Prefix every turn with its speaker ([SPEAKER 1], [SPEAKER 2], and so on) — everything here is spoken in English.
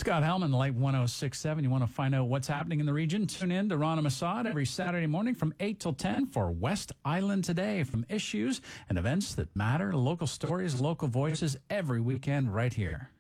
[SPEAKER 1] Scott Hellman, Light 106.7. You want to find out what's happening in the region? Tune in to Rana Masad every Saturday morning from 8 till 10 for West Island Today. From issues and events that matter, local stories, local voices every weekend right here.